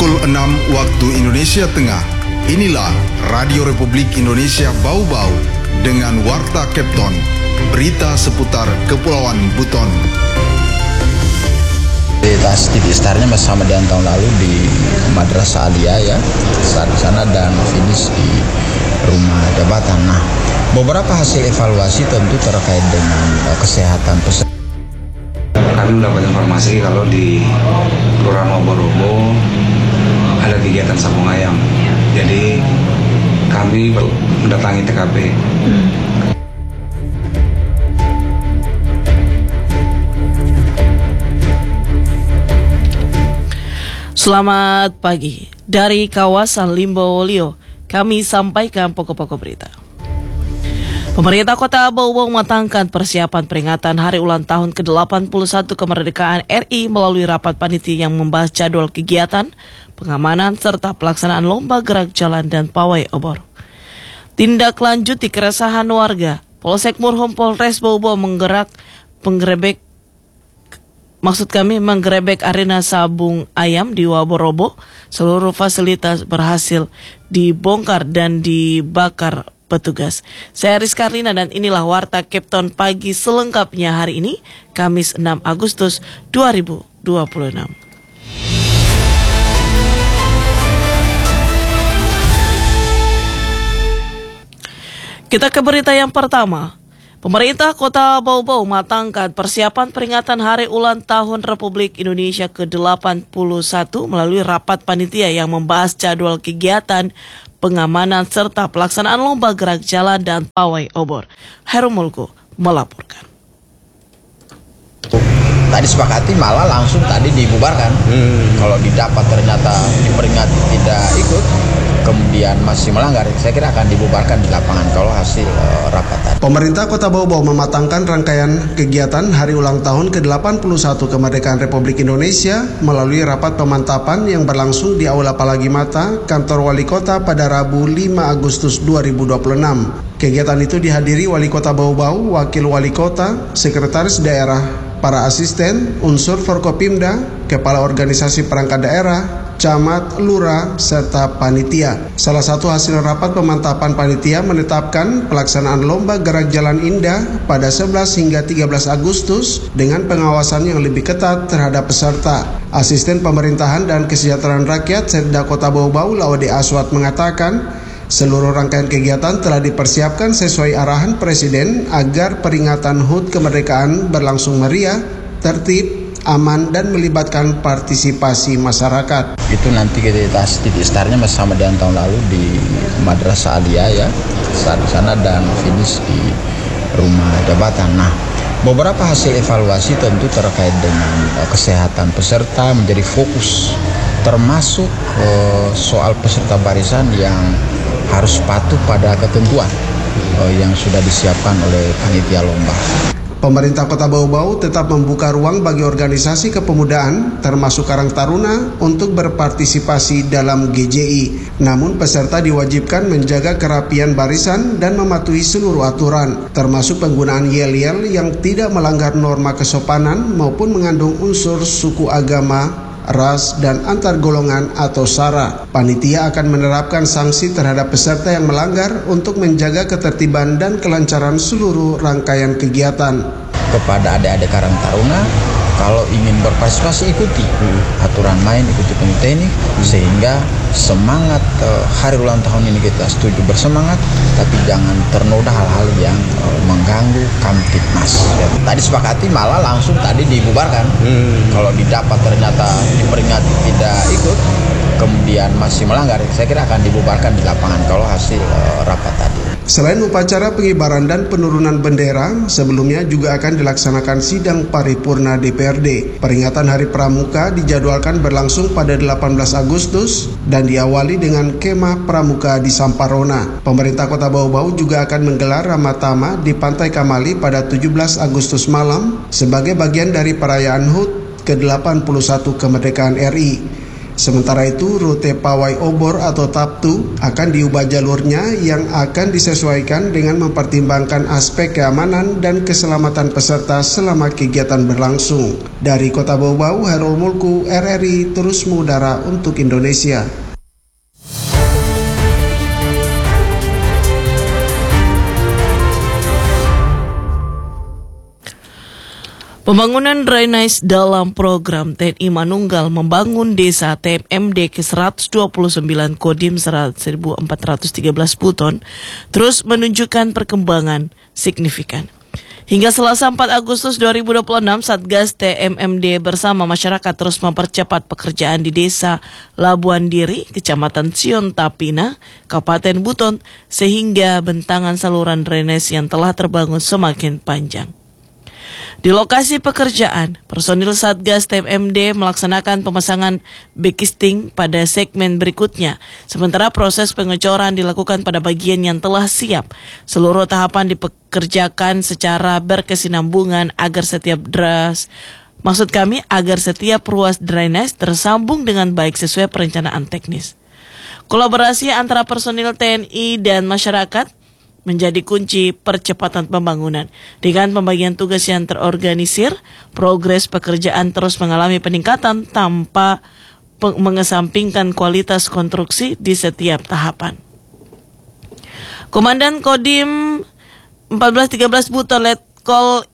Pukul 6 waktu Indonesia Tengah. Inilah Radio Republik Indonesia Bau-Bau dengan Warta Kepton, berita seputar Kepulauan Buton. Titik startnya masih sama dengan tahun lalu di Madrasah Aliyah ya, start di sana dan finish di rumah jabatan. Nah, beberapa hasil evaluasi tentu terkait dengan kesehatan peserta. Kami mendapat informasi kalau di Kelurahan Waborobo ada kegiatan sabung ayam. Jadi kami mendatangi TKP. Selamat pagi. Dari kawasan Limbowolio, kami sampaikan pokok-pokok berita. Pemerintah Kota Bau-Bau mematangkan persiapan peringatan Hari Ulang Tahun ke-81 Kemerdekaan RI melalui rapat panitia yang membahas jadwal kegiatan, pengamanan, serta pelaksanaan lomba gerak jalan dan pawai obor. Tindak lanjut di keresahan warga, Polsek Murhum Polres Bau-Bau menggerebek arena sabung ayam di Waborobo. Seluruh fasilitas berhasil dibongkar dan dibakar petugas. Saya Rizka Rina dan inilah Warta Kepton pagi selengkapnya hari ini, Kamis 6 Agustus 2026. Kita ke berita yang pertama. Pemerintah Kota Bau-Bau matangkan persiapan peringatan Hari Ulang Tahun Republik Indonesia ke-81 melalui rapat panitia yang membahas jadwal kegiatan, pengamanan, serta pelaksanaan lomba gerak jalan dan pawai obor. Heru Mulko melaporkan. Tadi sepakati malah langsung tadi dibubarkan. Kalau didapat ternyata diperingati tidak ikut, kemudian masih melanggar, saya kira akan dibubarkan di lapangan kalau hasil rapat tadi. Pemerintah Kota Bau-Bau mematangkan rangkaian kegiatan Hari Ulang Tahun ke-81 Kemerdekaan Republik Indonesia melalui rapat pemantapan yang berlangsung di Aula Palagi Mata, Kantor Wali Kota pada Rabu 5 Agustus 2026. Kegiatan itu dihadiri Wali Kota Bau-Bau, Wakil Wali Kota, Sekretaris Daerah, para asisten, unsur Forkopimda, Kepala Organisasi Perangkat Daerah, Camat, Lurah, serta panitia. Salah satu hasil rapat pemantapan panitia menetapkan pelaksanaan lomba gerak jalan indah pada 11 hingga 13 Agustus dengan pengawasan yang lebih ketat terhadap peserta. Asisten Pemerintahan dan Kesejahteraan Rakyat Setda Kota Bau-Bau Lawade Aswad mengatakan, seluruh rangkaian kegiatan telah dipersiapkan sesuai arahan Presiden agar peringatan HUT kemerdekaan berlangsung meriah, tertib, aman, dan melibatkan partisipasi masyarakat. Itu nanti titik startnya masih sama dengan tahun lalu di Madrasah Aliyah ya, start di sana dan finish di rumah jabatan. Nah, beberapa hasil evaluasi tentu terkait dengan kesehatan peserta menjadi fokus, termasuk soal peserta barisan yang harus patuh pada ketentuan yang sudah disiapkan oleh panitia lomba. Pemerintah Kota Bau-Bau tetap membuka ruang bagi organisasi kepemudaan termasuk Karang Taruna untuk berpartisipasi dalam GJI. Namun peserta diwajibkan menjaga kerapian barisan dan mematuhi seluruh aturan, termasuk penggunaan yel-yel yang tidak melanggar norma kesopanan maupun mengandung unsur suku, agama, ras, dan antar golongan atau SARA. Panitia akan menerapkan sanksi terhadap peserta yang melanggar untuk menjaga ketertiban dan kelancaran seluruh rangkaian kegiatan. Kepada adik-adik Karang Taruna, kalau ingin berpartisipasi ikuti aturan main, ikuti teknik, sehingga semangat hari ulang tahun ini kita setuju bersemangat, tapi jangan ternoda hal-hal yang mengganggu Kamtibmas. Tadi sepakati malah langsung tadi dibubarkan. Kalau didapat ternyata diperingati tidak ikut, kemudian masih melanggar, saya kira akan dibubarkan di lapangan kalau hasil rapat tadi. Selain upacara pengibaran dan penurunan bendera, sebelumnya juga akan dilaksanakan sidang paripurna DPRD. Peringatan Hari Pramuka dijadwalkan berlangsung pada 18 Agustus dan diawali dengan kemah Pramuka di Samparona. Pemerintah Kota Bau-Bau juga akan menggelar Ramatama di Pantai Kamali pada 17 Agustus malam sebagai bagian dari perayaan HUT ke-81 Kemerdekaan RI. Sementara itu, rute pawai obor atau TAPTU akan diubah jalurnya yang akan disesuaikan dengan mempertimbangkan aspek keamanan dan keselamatan peserta selama kegiatan berlangsung. Dari Kota Bau-Bau, Hairul Mulku, RRI terus mengudara untuk Indonesia. Pembangunan drainase dalam program TNI Manunggal membangun desa TMMD ke-129 Kodim 1413 Buton terus menunjukkan perkembangan signifikan. Hingga Selasa 4 Agustus 2026, Satgas TMMD bersama masyarakat terus mempercepat pekerjaan di Desa Labuan Diri, Kecamatan Sion Tapina, Kabupaten Buton, sehingga bentangan saluran drainase yang telah terbangun semakin panjang. Di lokasi pekerjaan, personil Satgas TMMD melaksanakan pemasangan backisting pada segmen berikutnya, sementara proses pengecoran dilakukan pada bagian yang telah siap. Seluruh tahapan dipekerjakan secara berkesinambungan agar setiap ruas drainase tersambung dengan baik sesuai perencanaan teknis. Kolaborasi antara personil TNI dan masyarakat menjadi kunci percepatan pembangunan. Dengan pembagian tugas yang terorganisir, progres pekerjaan terus mengalami peningkatan tanpa mengesampingkan kualitas konstruksi di setiap tahapan. Komandan Kodim 1413 Buton Letkol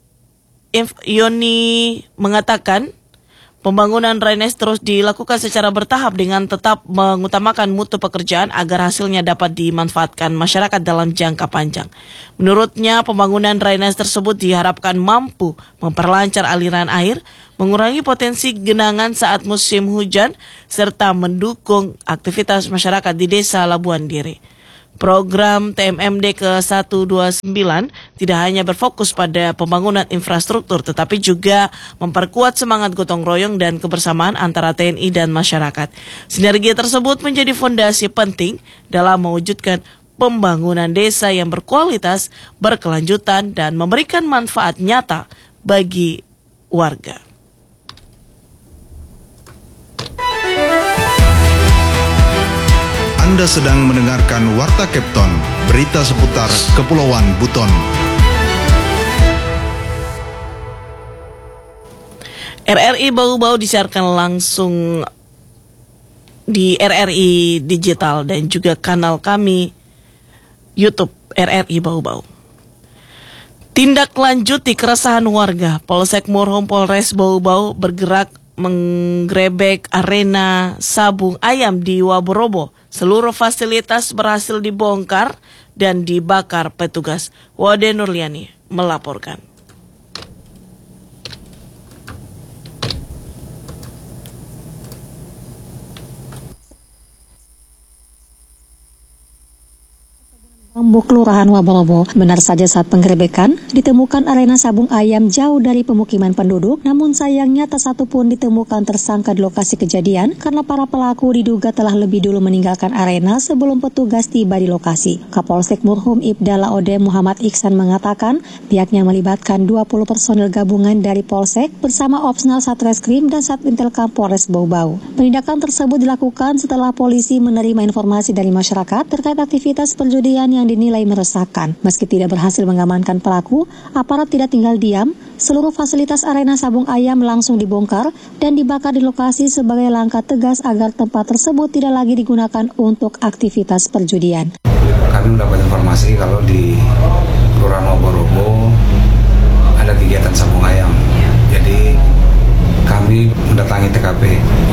Yoni mengatakan, pembangunan drainase terus dilakukan secara bertahap dengan tetap mengutamakan mutu pekerjaan agar hasilnya dapat dimanfaatkan masyarakat dalam jangka panjang. Menurutnya, pembangunan drainase tersebut diharapkan mampu memperlancar aliran air, mengurangi potensi genangan saat musim hujan, serta mendukung aktivitas masyarakat di Desa Labuan Diri. Program TMMD ke-129 tidak hanya berfokus pada pembangunan infrastruktur, tetapi juga memperkuat semangat gotong royong dan kebersamaan antara TNI dan masyarakat. Sinergi tersebut menjadi fondasi penting dalam mewujudkan pembangunan desa yang berkualitas, berkelanjutan, dan memberikan manfaat nyata bagi warga. Anda sedang mendengarkan Warta Kepton, berita seputar Kepulauan Buton. RRI Bau-Bau disiarkan langsung di RRI Digital dan juga kanal kami YouTube RRI Bau-Bau. Tindak lanjuti keresahan warga, Polsek Murhum Polres Bau-Bau bergerak menggerebek arena sabung ayam di Waborobo. Seluruh fasilitas berhasil dibongkar dan dibakar petugas. Wade Nurliani melaporkan. Lombok Kelurahan Waborobo. Benar saja saat penggerebekan, ditemukan arena sabung ayam jauh dari pemukiman penduduk, namun sayangnya tak satu pun ditemukan tersangka di lokasi kejadian karena para pelaku diduga telah lebih dulu meninggalkan arena sebelum petugas tiba di lokasi. Kapolsek Murhum Ibda Laode Muhammad Iksan mengatakan pihaknya melibatkan 20 personil gabungan dari Polsek bersama Opsnal Satreskrim dan Satintelkam Polres Bau-Bau. Penindakan tersebut dilakukan setelah polisi menerima informasi dari masyarakat terkait aktivitas perjudian yang dinilai meresahkan. Meski tidak berhasil mengamankan pelaku, aparat tidak tinggal diam. Seluruh fasilitas arena sabung ayam langsung dibongkar dan dibakar di lokasi sebagai langkah tegas agar tempat tersebut tidak lagi digunakan untuk aktivitas perjudian. Kami mendapat informasi kalau di Kelurahan Waborobo ada kegiatan sabung ayam. Jadi kami mendatangi TKP.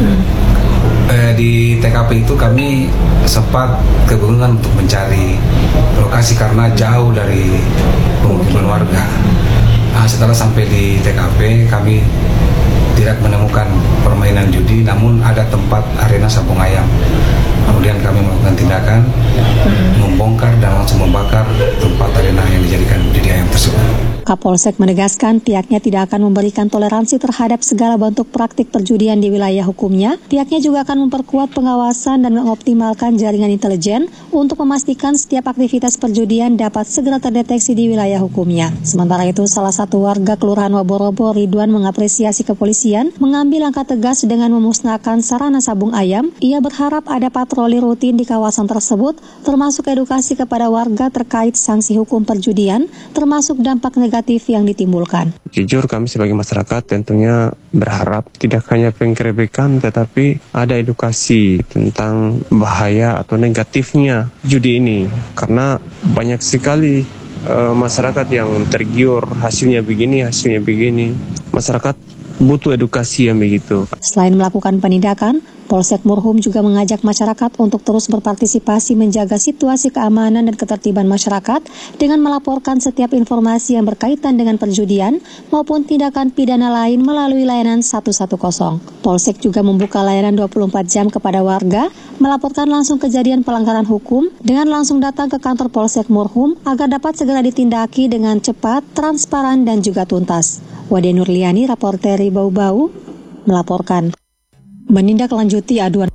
Di TKP itu kami sempat kebingungan untuk mencari lokasi karena jauh dari pemukiman warga. Setelah sampai di TKP, kami tidak menemukan permainan judi, namun ada tempat arena sabung ayam. Kemudian kami melakukan tindakan, membongkar dan langsung membakar tempat arena yang dijadikan judi ayam tersebut. Kapolsek menegaskan pihaknya tidak akan memberikan toleransi terhadap segala bentuk praktik perjudian di wilayah hukumnya. Pihaknya juga akan memperkuat pengawasan dan mengoptimalkan jaringan intelijen untuk memastikan setiap aktivitas perjudian dapat segera terdeteksi di wilayah hukumnya. Sementara itu, salah satu warga Kelurahan Waborobo, Ridwan, mengapresiasi kepolisian kepolisian mengambil langkah tegas dengan memusnahkan sarana sabung ayam. Ia berharap ada patroli rutin di kawasan tersebut, termasuk edukasi kepada warga terkait sanksi hukum perjudian, termasuk dampak negatif yang ditimbulkan. Jujur kami sebagai masyarakat tentunya berharap tidak hanya penggerebekan, tetapi ada edukasi tentang bahaya atau negatifnya judi ini. Karena banyak sekali masyarakat yang tergiur hasilnya begini. Masyarakat butuh edukasi yang begitu. Selain melakukan penindakan, Polsek Murhum juga mengajak masyarakat untuk terus berpartisipasi menjaga situasi keamanan dan ketertiban masyarakat dengan melaporkan setiap informasi yang berkaitan dengan perjudian maupun tindakan pidana lain melalui layanan 110. Polsek juga membuka layanan 24 jam kepada warga melaporkan langsung kejadian pelanggaran hukum dengan langsung datang ke kantor Polsek Murhum agar dapat segera ditindaki dengan cepat, transparan, dan juga tuntas. Wade Nurliani, reporter Bau-Bau, melaporkan. Menindaklanjuti aduan.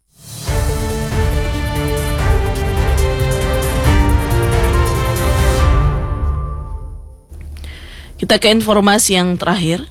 Kita ke informasi yang terakhir.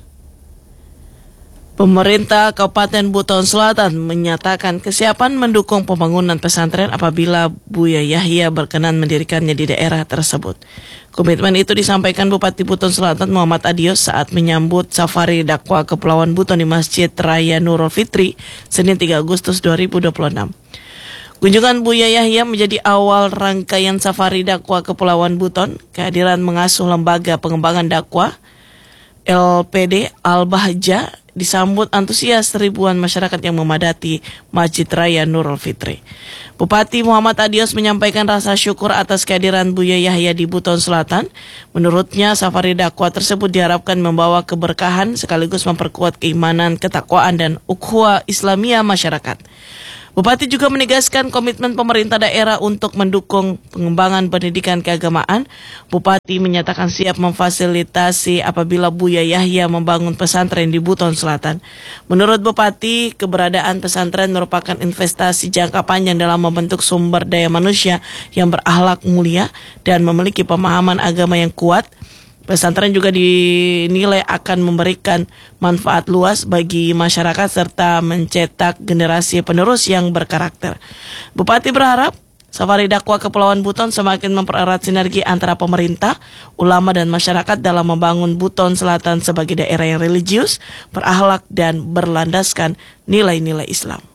Pemerintah Kabupaten Buton Selatan menyatakan kesiapan mendukung pembangunan pesantren apabila Buya Yahya berkenan mendirikannya di daerah tersebut. Komitmen itu disampaikan Bupati Buton Selatan Muhammad Adios saat menyambut safari dakwah Kepulauan Buton di Masjid Raya Nurul Fitri, Senin 3 Agustus 2026. Kunjungan Buya Yahya menjadi awal rangkaian safari dakwah Kepulauan Buton. Kehadiran mengasuh Lembaga Pengembangan Dakwah LPD Al-Bahja disambut antusias ribuan masyarakat yang memadati Masjid Raya Nurul Fitri. Bupati Muhammad Adios menyampaikan rasa syukur atas kehadiran Buya Yahya di Buton Selatan. Menurutnya, safari dakwah tersebut diharapkan membawa keberkahan sekaligus memperkuat keimanan, ketakwaan, dan ukhuwah Islamiyah masyarakat. Bupati juga menegaskan komitmen pemerintah daerah untuk mendukung pengembangan pendidikan keagamaan. Bupati menyatakan siap memfasilitasi apabila Buya Yahya membangun pesantren di Buton Selatan. Menurut Bupati, keberadaan pesantren merupakan investasi jangka panjang dalam membentuk sumber daya manusia yang berakhlak mulia dan memiliki pemahaman agama yang kuat. Pesantren juga dinilai akan memberikan manfaat luas bagi masyarakat serta mencetak generasi penerus yang berkarakter. Bupati berharap safari dakwah Kepulauan Buton semakin mempererat sinergi antara pemerintah, ulama, dan masyarakat dalam membangun Buton Selatan sebagai daerah yang religius, berakhlak, dan berlandaskan nilai-nilai Islam.